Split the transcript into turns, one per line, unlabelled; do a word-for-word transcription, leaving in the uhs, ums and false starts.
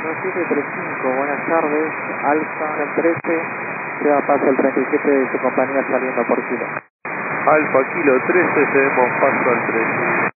siete tres cinco, buenas tardes, Alfa trece, lleva paso el treinta y siete de su compañía saliendo por kilo.
Alfa Kilo trece, cedemos paso al trece.